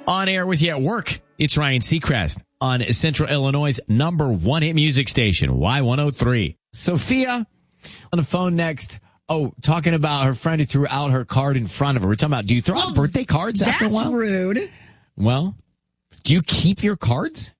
On air with you at work. It's Ryan Seacrest on Central Illinois' #1 hit music station, Y103. Sophia on the phone next. Oh, talking about her friend who threw out her card in front of her. We're talking about, do you throw out birthday cards after a while? That's rude. Well, do you keep your cards?